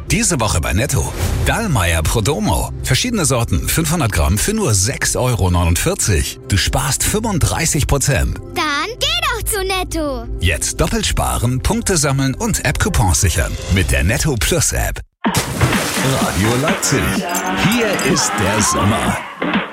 Diese Woche bei Netto. Dallmayr Prodomo. Verschiedene Sorten, 500 Gramm für nur 6,49 €. Du sparst 35%. Dann geh doch zu Netto. Jetzt doppelt sparen, Punkte sammeln und App-Coupons sichern. Mit der Netto Plus App. Radio Leipzig. Hier ist der Sommer.